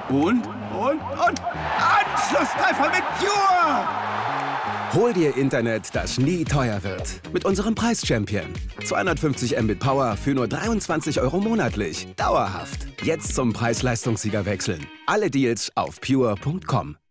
Und Anschlusstreffer mit Pure! Hol dir Internet, das nie teuer wird. Mit unserem Preis-Champion. 250 Mbit Power für nur 23 € monatlich. Dauerhaft. Jetzt zum Preis-Leistungssieger wechseln. Alle Deals auf pure.com.